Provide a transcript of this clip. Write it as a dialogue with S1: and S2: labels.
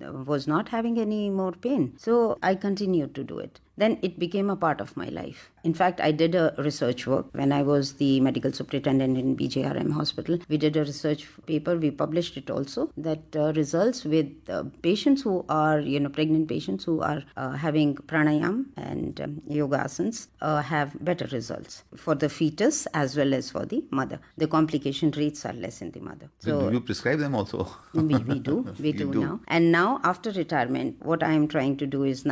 S1: was not having any more pain. So I continued to do it. Then it became a part of my life. In fact, I did a research work when I was the medical superintendent in BJRM hospital. We did a research paper. We published it also, that results with patients who are, pregnant patients who are having pranayam and yoga asanas have better results for the fetus as well as for the mother. The complication rates are less in the mother.
S2: So do you prescribe them also?
S1: We do. We do now. And now after retirement, what I am trying to do is